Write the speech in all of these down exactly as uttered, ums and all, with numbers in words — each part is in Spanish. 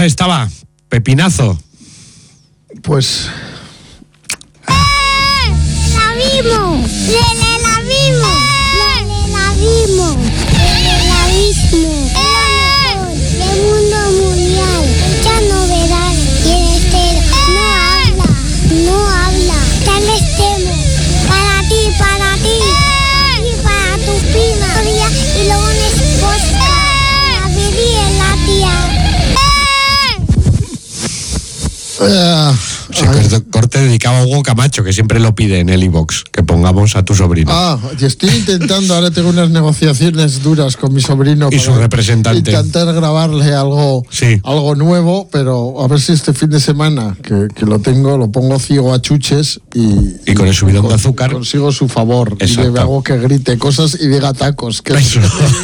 estaba? Pepinazo. Pues... ¡Eh! ¡La vimos! ¡Le, le, la vimos! ¡Le, le, la vimos! ¡Le, le, la vimos! ¡Eh! ¡El mundo mundial! Muchas novedades. Y el estero no habla, no habla. Tal extremo. Para ti, para ti. Y para tu prima. Y luego en esposa. La Viri es la tía. Uh, Sí, corte, corte dedicado a Hugo Camacho, que siempre lo pide en el iVox, que pongamos a tu sobrino. Ah, y estoy intentando, ahora tengo unas negociaciones duras con mi sobrino. Y su representante. Intentar grabarle algo, sí. algo nuevo, pero a ver si este fin de semana, que, que lo tengo, lo pongo ciego a chuches y... Y con el subidón con, de azúcar. Consigo su favor. Exacto. Y le hago que grite cosas y diga tacos. Que Eso.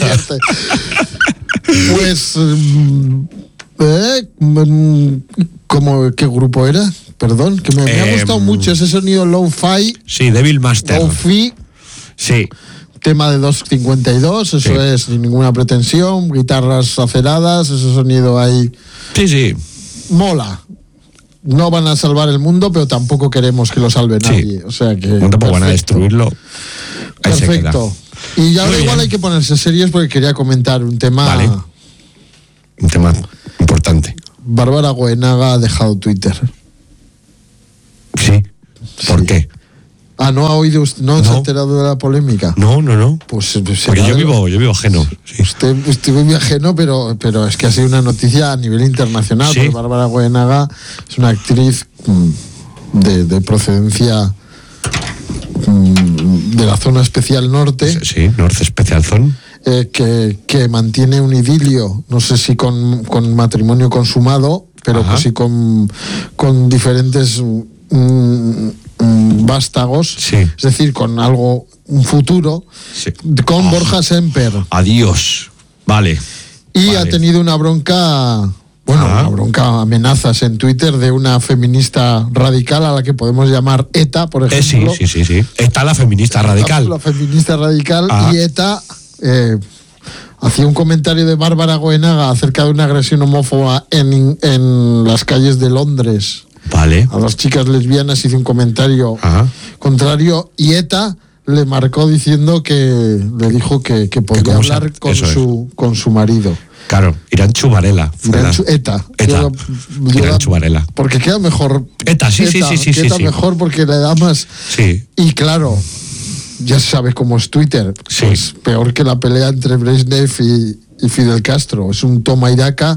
Pues... Eh, ¿cómo, ¿Qué grupo era? Perdón, que me, me ha gustado eh, mucho ese sonido low-fi. Sí, Devil Master. Low-fi. Sí. Tema de dos cincuenta y dos, eso sí. Es sin ninguna pretensión, guitarras aceradas, ese sonido ahí. Sí, sí. Mola. No van a salvar el mundo, pero tampoco queremos que lo salve sí. nadie. O sea que. No tampoco van a destruirlo. Ahí perfecto. Y ahora igual hay que ponerse serios porque quería comentar un tema. Vale. Un tema importante. Bárbara Goenaga ha dejado Twitter. Sí. ¿Por sí. qué? Ah, ¿no ha oído usted? ¿No, no se ha enterado de la polémica? No, no, no. Pues, pues porque yo vivo, yo vivo ajeno. Sí. Usted, usted vive ajeno, pero, pero es que ha sido una noticia a nivel internacional. Sí. Bárbara Goenaga es una actriz de, de procedencia de la zona especial norte. Sí, Norte Especial Zone. Eh, que, que mantiene un idilio, no sé si con, con matrimonio consumado, pero pues sí con, con diferentes mm, mm, vástagos, sí. Es decir, con algo, un futuro, sí. con oh. Borja Semper. Adiós. Vale. Y vale. ha tenido una bronca, bueno, Ajá. una bronca, amenazas en Twitter de una feminista radical a la que podemos llamar ETA, por ejemplo. Eh, sí, sí, sí, sí. ETA, la feminista radical. La, la feminista radical Ajá. y ETA... Eh, hacía un comentario de Bárbara Goenaga acerca de una agresión homófoba en, en las calles de Londres. Vale. A las chicas lesbianas hizo un comentario Ajá. contrario y ETA le marcó diciendo que le dijo que, que podía hablar se, con, su, es. con su marido. Claro, Irán Chubarela. Irán Chu, ETA. ETA. Yo, yo Irán la, Chubarela. Porque queda mejor. ETA, sí, ETA, sí, sí, sí. Queda sí, mejor sí. porque le da más. Sí. Y claro. Ya sabes cómo es Twitter, sí. Pues peor que la pelea entre Brezhnev y, y Fidel Castro. Es un toma y daca.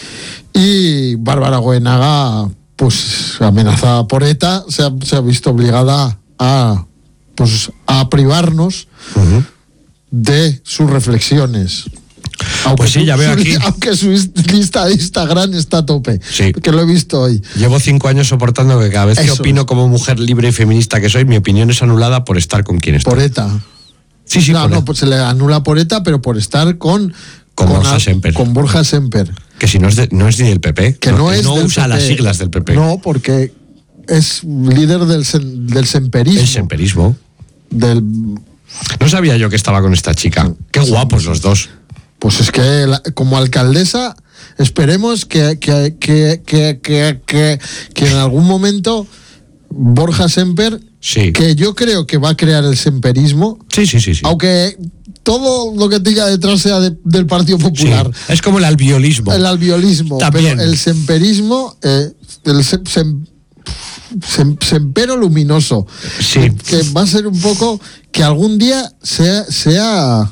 Y Bárbara Goenaga, pues amenazada por ETA, se ha, se ha visto obligada a, pues, a privarnos uh-huh. de sus reflexiones. Aunque pues sí, ya veo su, aquí. Aunque su lista de Instagram está a tope. Sí. Que lo he visto hoy. Llevo cinco años soportando que cada vez que Eso opino es. como mujer libre y feminista que soy, mi opinión es anulada por estar con quien estoy. Por ETA. Sí, sí, no, por no, ETA. Pues se le anula por ETA, pero por estar con. Con, con Borja a, Semper. Con Borja Semper. Que si no es, de, no es ni del P P. Que no, no es. No del usa P P. las siglas del P P. No, porque es líder del, sen, del semperismo. El semperismo. Del. No sabía yo que estaba con esta chica. Qué guapos los dos. Pues es que la, como alcaldesa esperemos que, que, que, que, que, que, que en algún momento Borja Semper, sí. que yo creo que va a crear el semperismo, sí, sí, sí, sí. aunque todo lo que tenga detrás sea de, del Partido Popular. Sí. Es como el albiolismo. El albiolismo, También. Pero el semperismo, eh, el sem, sem, sem, sempero luminoso, sí. que, que va a ser un poco que algún día sea... sea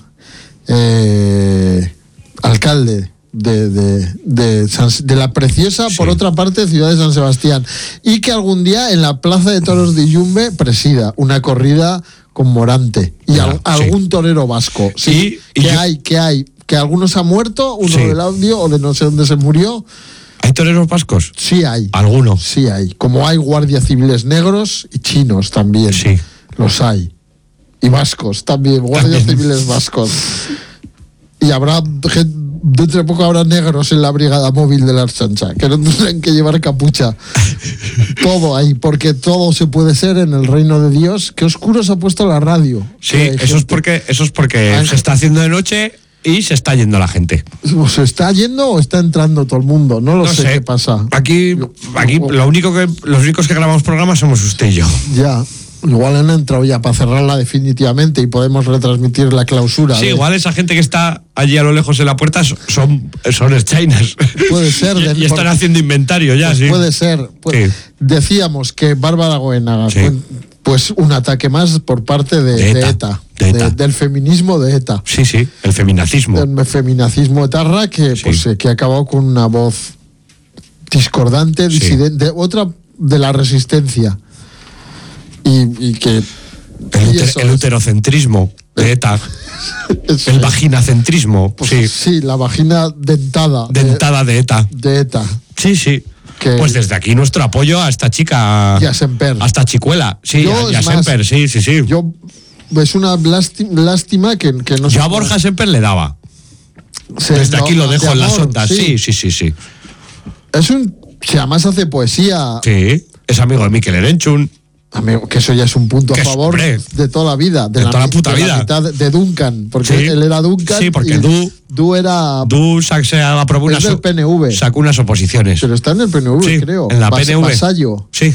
Eh, alcalde de, de, de, San, de la preciosa, sí. por otra parte, ciudad de San Sebastián, y que algún día en la Plaza de Toros de Yumbe presida una corrida con Morante y ya, al, sí. algún torero vasco. Sí, y, y que yo... hay, que hay, que algunos ha muerto, uno sí. del audio o de no sé dónde se murió. ¿Hay toreros vascos? Sí hay. ¿Alguno? Sí hay. Como hay guardias civiles negros y chinos también. Sí. Los hay. Y vascos también, guardias también. civiles vascos. Y habrá, dentro de poco habrá negros en la brigada móvil de la Archancha, que no tendrán que llevar capucha. Todo ahí, porque todo se puede ser en el reino de Dios. Qué oscuro se ha puesto la radio. Sí, eso es porque, eso es porque se está haciendo de noche y se está yendo la gente. ¿O se está yendo o está entrando todo el mundo? No lo No sé, sé. qué pasa. Aquí, aquí lo único que, los únicos que grabamos programas somos usted y yo. Ya. Igual han entrado ya para cerrarla definitivamente y podemos retransmitir la clausura. Sí, de... igual esa gente que está allí a lo lejos en la puerta son, son Steiners. Puede ser. y, de... y están por... haciendo inventario ya, pues sí. Puede ser. Pues, sí. Decíamos que Bárbara Goenaga, sí. pues un ataque más por parte de, de ETA. De ETA. De ETA. De, del feminismo de ETA. Sí, sí, el feminacismo. El feminacismo etarra que, sí. pues, que ha acabado con una voz discordante, sí. disidente, otra de la resistencia. Y, y que el, uter, el uterocentrismo de ETA, sí. el vaginacentrismo, pues, sí. sí, la vagina dentada. Dentada de, de ETA. De ETA. Sí, sí. Que pues desde aquí nuestro apoyo a esta chica. Y a Semper. A esta chicuela, sí, yo, a, y a Semper, sí, sí, sí. Yo, es una lástima que, que no Yo se a Borja Semper le daba. Se, desde no, aquí lo dejo de en amor, las ondas, sí. sí, sí, sí, sí. Es un. Que además hace poesía. Sí, es amigo de Mikel Erenchun. Amigo, que eso ya es un punto a favor hombre, de toda la vida. De, de la, toda la puta de vida. La mitad de Duncan, porque sí, él era Duncan. Sí, porque y Du, Du era. Du se aprobó una del P N V. Sacó unas oposiciones. Pero está en el P N V, sí, creo. En la Vas, P N V. Vasallo. Sí.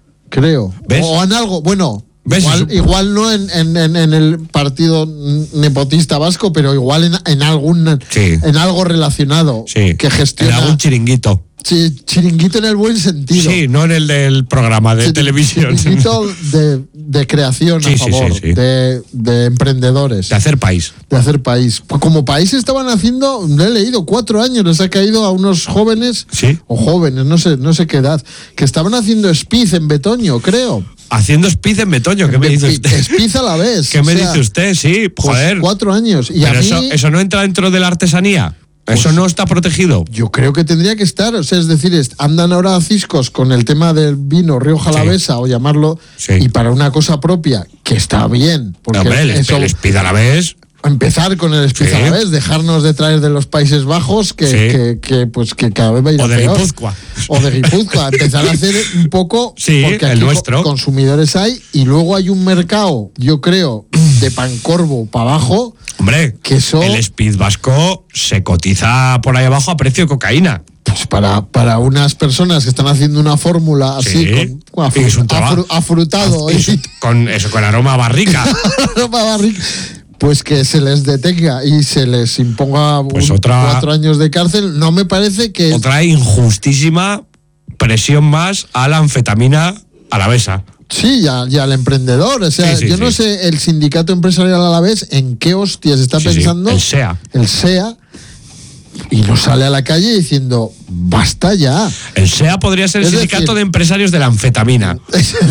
Creo. ¿Ves? O en algo, bueno. ¿Ves? Igual, igual no en, en, en, en el partido nepotista vasco, pero igual en, en algún sí. en algo relacionado sí. que gestiona. En algún chiringuito. Sí, chiringuito en el buen sentido. Sí, no en el del programa de Chir, televisión. Chiringuito de, de creación sí, a favor, sí, sí, sí. De, de emprendedores. De hacer país. De hacer país. Pues como país estaban haciendo, lo he leído, cuatro años les ha caído a unos jóvenes, ¿sí? o jóvenes, no sé, no sé qué edad, que estaban haciendo Spiz en Betoño, creo. Haciendo Spiz en Betoño, ¿qué me dice usted? Spiz a la vez. ¿Qué me sea, dice usted? Sí, joder. Pues cuatro años. Y Pero a mí, eso, eso no entra dentro de la artesanía. Pues ¿eso no está protegido? Yo creo que tendría que estar. O sea, es decir, andan ahora a ciscos con el tema del vino Rioja Alavesa, sí. o llamarlo, sí. y para una cosa propia, que está bien. Porque Hombre, el, eso, el Speed Alavés. Empezar con el Speed sí. Alavés, dejarnos de traer de los Países Bajos, que, sí. que, que, pues, que cada vez va a ir o a de peor. Guipúzcoa. O de Guipúzcoa. Empezar a hacer un poco. Sí, porque aquí el nuestro. Consumidores hay, y luego hay un mercado, yo creo, de Pancorbo para abajo. Hombre, que eso, el Speed vasco se cotiza por ahí abajo a precio de cocaína. Pues para, para unas personas que están haciendo una fórmula así, sí, con, afru, afru, afrutado. Eso, y, con eso, con aroma a barrica. aroma a barrica. Pues que se les detenga y se les imponga pues un, otra, cuatro años de cárcel. No me parece que... Otra injustísima presión más a la anfetamina alavesa. Sí, y, a, y al emprendedor. O sea, sí, sí, yo sí. no sé el sindicato empresarial alavés en qué hostias está sí, pensando. Sí. El SEA. El SEA. Y no sale a la calle diciendo, basta ya. El SEA podría ser el es sindicato decir, de empresarios de la anfetamina.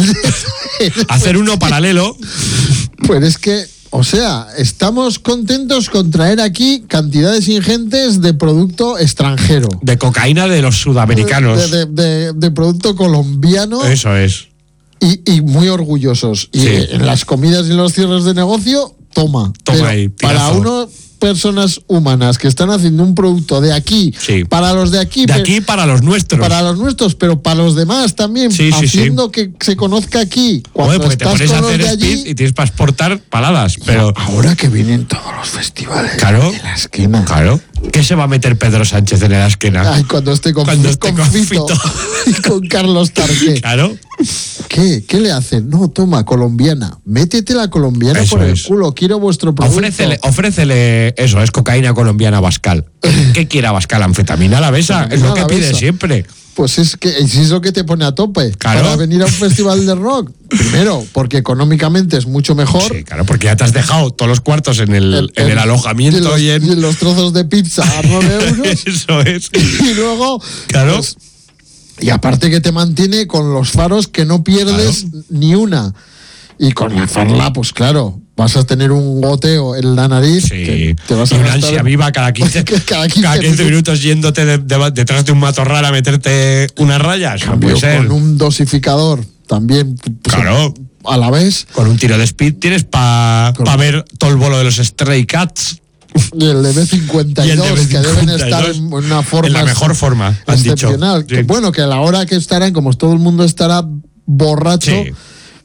Hacer uno paralelo. Pues es que, o sea, estamos contentos con traer aquí cantidades ingentes de producto extranjero. De cocaína de los sudamericanos. De, de, de, de producto colombiano. Eso es. Y, y muy orgullosos. Y sí. en las comidas y en los cierres de negocio, toma. Toma Pero ahí, para uno, personas humanas que están haciendo un producto de aquí, sí. para los de aquí. De aquí para los nuestros. Para los nuestros, pero para los demás también. Sí, sí, haciendo sí. que se conozca aquí. Cuando Oye, porque estás te pones con a hacer los de allí, speed y tienes para exportar paladas. Pero ahora que vienen todos los festivales claro, de la esquina. Claro. ¿Qué se va a meter Pedro Sánchez en la esquina? Ay, cuando esté con, cuando esté con, con Fito, Fito. y con Carlos Tarqué. Claro. ¿Qué? ¿Qué le hacen? No, toma, colombiana. Métete la colombiana eso por el es. culo. Quiero vuestro producto. Ofrécele, ofrécele eso, es cocaína colombiana Bascal. ¿Qué quiere Bascal? Anfetamina alavesa. Es lo que pide siempre. Pues es que es eso que te pone a tope. Claro. Para venir a un festival de rock. Primero, porque económicamente es mucho mejor. Sí, claro, porque ya te has dejado todos los cuartos en el, el, en el alojamiento y en, los, y, en... y en los trozos de pizza a nueve euros. Eso es. Y luego. Claro. Pues, y aparte que te mantiene con los faros que no pierdes claro. ni una. Y con la farla, pues claro, vas a tener un goteo en la nariz. Sí. Que te vas a y una ansia viva cada quince, cada quince, cada quince minutos yéndote de, de, detrás de un matorral a meterte unas rayas. Cambio, puede ser. Con un dosificador también. Pues, claro. A la vez. Con un tiro de speed tienes para pa ver todo el bolo de los Stray Cats. Y el de B cincuenta y dos, que deben estar en una forma. En la mejor forma, excepcional. Han dicho. Que, sí. Bueno, que a la hora que estarán, como todo el mundo estará borracho, sí.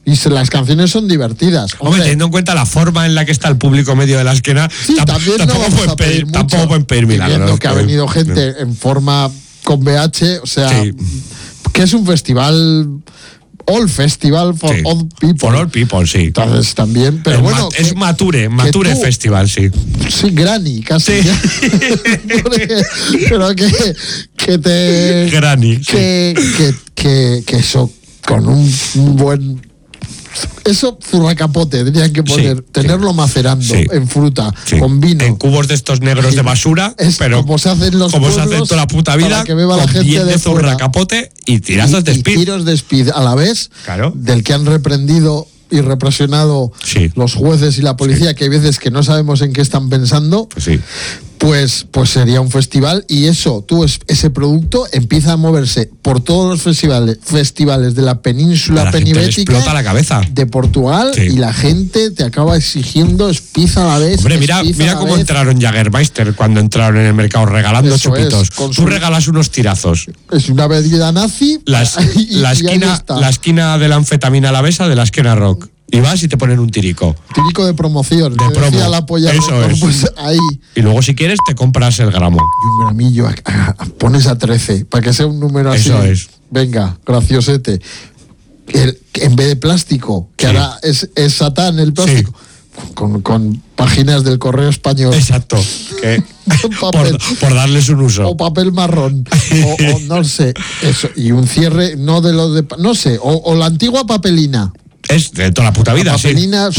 Y se, las canciones son divertidas. Hombre, Hombre, teniendo en cuenta la forma en la que está el público medio de la esquina, sí, tamp- también no tampoco, vamos pueden a pedir pedir, mucho. tampoco pueden pedir Y milagros. viendo que ha pues, venido gente en forma con V H, o sea, Sí. que es un festival, all festival for Sí. all people. For all people, sí. Entonces también, pero es, bueno. ma- es que- Mature, Mature tú- Festival, sí. Sí, Granny, casi. Sí. Porque- pero que, que te. Granny, sí. que, que, que, que eso, con un, un buen. Eso, zurracapote, tendrían que poner, Sí, tenerlo sí. macerando Sí. en fruta, Sí. con vino. En cubos de estos negros de basura, Es pero como se hace en los como se hace pueblos toda la puta vida, para que beba la con gente bien de de fuera. zurracapote y tirazos de y, y speed. tiros de speed a la vez, Claro. del que han reprendido y represionado Sí. los jueces y la policía, que hay veces que no sabemos en qué están pensando. Pues sí. Pues, pues sería un festival, y eso, tú es- ese producto empieza a moverse por todos los festivales, festivales de la A península la gente le penibética, explota la cabeza. de Portugal, Sí. y la gente te acaba exigiendo Spiza a la vez. Hombre, mira, Spiza mira a la cómo vez. entraron Jagermeister cuando entraron en el mercado regalando Eso es, chupitos. con Tú su- regalas unos tirazos. Es una bebida nazi. Las- y- la, y ahí esquina, está. la esquina de la anfetamina alavesa de la esquina rock. Y vas y te ponen un tirico. Típico de promoción. De que decía promo. la polla Eso rotor, es. pues ahí. Y luego, si quieres, te compras el gramo. Y un gramillo, a- a- a- pones a trece, para que sea un número así. Eso es. Venga, graciosete. El- que en vez de plástico, que Sí. ahora es, es Satán el plástico, con, con páginas del correo español. Exacto. Que- Papel. por, por darles un uso. O papel marrón, o, o no sé, eso, y un cierre, no de lo de, pa- no sé, o, o la antigua papelina. Es de toda la puta vida, La sí. papelina